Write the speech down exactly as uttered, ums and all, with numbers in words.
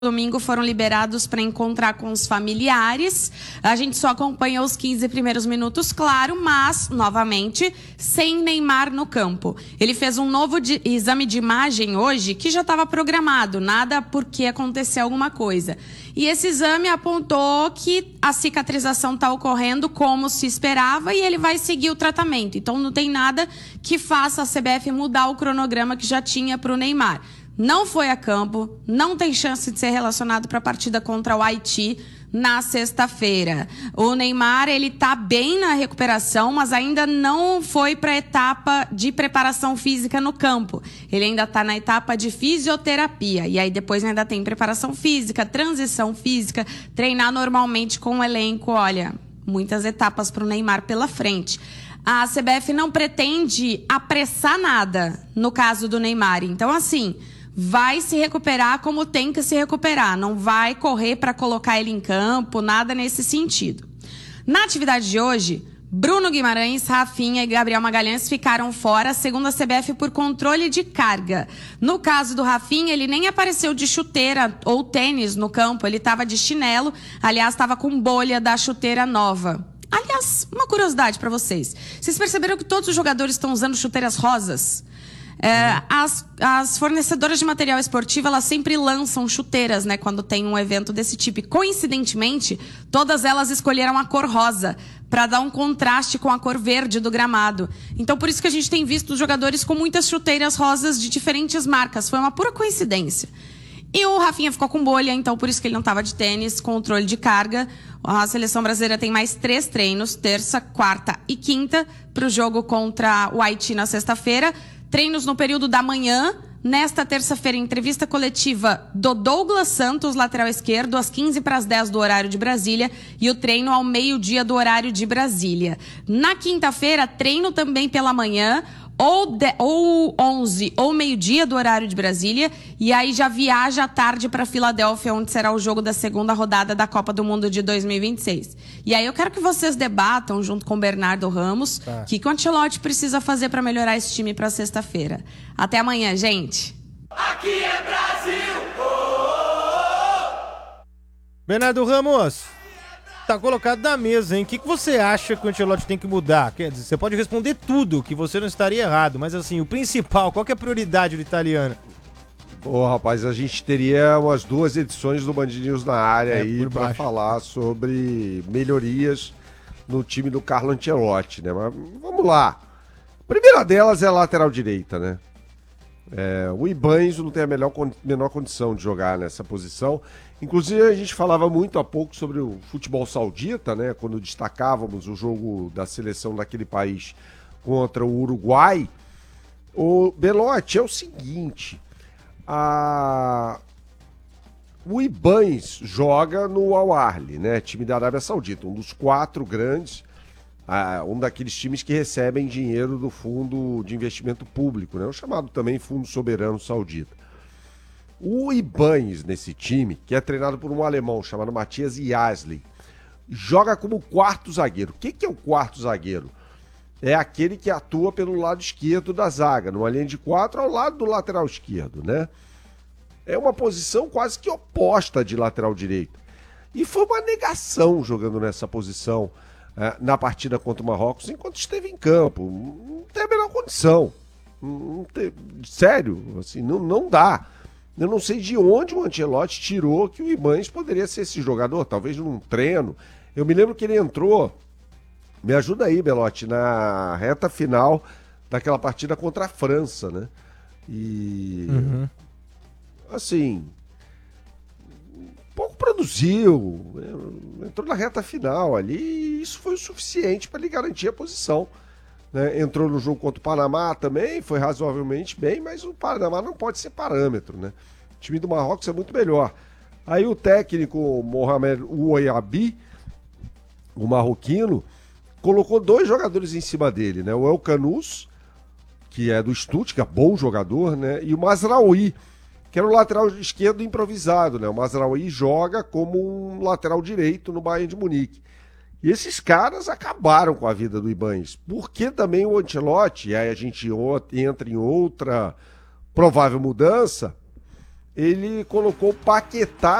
domingo foram liberados para encontrar com os familiares. A gente só acompanhou os quinze primeiros minutos, claro, mas, novamente, sem Neymar no campo. Ele fez um novo de, exame de imagem hoje, que já estava programado, nada porque aconteceu alguma coisa. E esse exame apontou que a cicatrização está ocorrendo como se esperava e ele vai seguir o tratamento. Então não tem nada que faça a C B F mudar o cronograma que já tinha para o Neymar. Não foi a campo, não tem chance de ser relacionado para a partida contra o Haiti na sexta-feira. O Neymar, ele tá bem na recuperação, mas ainda não foi para a etapa de preparação física no campo. Ele ainda está na etapa de fisioterapia. E aí depois ainda tem preparação física, transição física, treinar normalmente com o elenco. Olha, muitas etapas para o Neymar pela frente. A C B F não pretende apressar nada no caso do Neymar. Então, assim, vai se recuperar como tem que se recuperar. Não vai correr para colocar ele em campo, nada nesse sentido. Na atividade de hoje, Bruno Guimarães, Rafinha e Gabriel Magalhães ficaram fora, segundo a C B F, por controle de carga. No caso do Rafinha, ele nem apareceu de chuteira ou tênis no campo, ele estava de chinelo, aliás, estava com bolha da chuteira nova. Aliás, uma curiosidade para vocês. Vocês perceberam que todos os jogadores estão usando chuteiras rosas? É, as, as fornecedoras de material esportivo, elas sempre lançam chuteiras, né, quando tem um evento desse tipo. E, coincidentemente, todas elas escolheram a cor rosa para dar um contraste com a cor verde do gramado. Então, por isso que a gente tem visto os jogadores com muitas chuteiras rosas de diferentes marcas. Foi uma pura coincidência. E o Rafinha ficou com bolha, então por isso que ele não estava de tênis, controle de carga. A seleção brasileira tem mais três treinos, terça, quarta e quinta, para o jogo contra o Haiti na sexta-feira. Treinos no período da manhã. Nesta terça-feira, entrevista coletiva do Douglas Santos, lateral esquerdo, às quinze para as dez do horário de Brasília, e o treino ao meio-dia do horário de Brasília. Na quinta-feira, treino também pela manhã, ou, de, ou onze ou meio-dia do horário de Brasília, e aí já viaja à tarde para Filadélfia, onde será o jogo da segunda rodada da Copa do Mundo de dois mil e vinte e seis. E aí eu quero que vocês debatam, junto com o Bernardo Ramos, o tá. que, que o Ancelotti precisa fazer para melhorar esse time para sexta-feira. Até amanhã, gente! Aqui é Brasil! Oh, oh, oh. Bernardo Ramos, tá colocado na mesa, hein? O que, que você acha que o Ancelotti tem que mudar? Quer dizer, você pode responder tudo, que você não estaria errado, mas assim, o principal, qual que é a prioridade do italiano? Pô, rapaz, a gente teria umas duas edições do Band News na área é, aí para falar sobre melhorias no time do Carlo Ancelotti, né? Mas vamos lá. A primeira delas é a lateral direita, né? É, o Ibanez não tem a melhor, menor condição de jogar nessa posição. Inclusive, a gente falava muito há pouco sobre o futebol saudita, né? Quando destacávamos o jogo da seleção daquele país contra o Uruguai. O Belotti, é o seguinte, a... o Ibanez joga no Al Ahly, né? Time da Arábia Saudita, um dos quatro grandes, uh, um daqueles times que recebem dinheiro do Fundo de Investimento Público, né? O chamado também Fundo Soberano Saudita. O Ibanez nesse time, que é treinado por um alemão chamado Matthias Jasli, joga como quarto zagueiro. O que, que é o quarto zagueiro? É aquele que atua pelo lado esquerdo da zaga, numa linha de quatro ao lado do lateral esquerdo, né? É uma posição quase que oposta de lateral direito. E foi uma negação jogando nessa posição é, na partida contra o Marrocos, enquanto esteve em campo. Não tem a menor condição. Não tem... Sério, assim, não, não dá. Eu não sei de onde o Ancelotti tirou que o Ibanez poderia ser esse jogador, talvez num treino. Eu me lembro que ele entrou, me ajuda aí, Belotti, na reta final daquela partida contra a França, né? E, uhum. assim, pouco produziu, entrou na reta final ali e isso foi o suficiente para ele garantir a posição. Né? Entrou no jogo contra o Panamá também, foi razoavelmente bem, mas o Panamá não pode ser parâmetro, né? O time do Marrocos é muito melhor. Aí o técnico Mohamed Ouayabi, o marroquino, colocou dois jogadores em cima dele, né? O El Kanous, que é do Stuttgart, bom jogador, né? E o Mazraoui, que era o lateral esquerdo improvisado, né? O Mazraoui joga como um lateral direito no Bayern de Munique. E esses caras acabaram com a vida do Ibanez. Porque também o Ancelotti, e aí a gente entra em outra provável mudança, ele colocou o Paquetá